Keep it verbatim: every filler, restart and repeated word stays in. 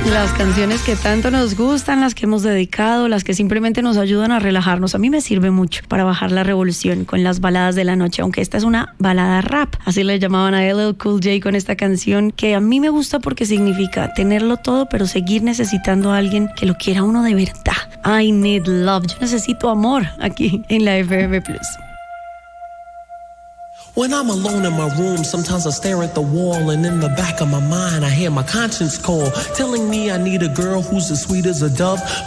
Las canciones que tanto nos gustan, las que hemos dedicado, las que simplemente nos ayudan a relajarnos. A mí me sirve mucho para bajar la revolución con las baladas de la noche, aunque esta es una balada rap. Así le llamaban a L L Cool J con esta canción, que a mí me gusta porque significa tenerlo todo, pero seguir necesitando a alguien que lo quiera uno de verdad. I need love. Yo necesito amor aquí en la F M Plus. When I'm alone in my room, sometimes I stare at the wall, and in the back of my mind I hear my conscience call, telling me I need a girl who's as sweet as a dove,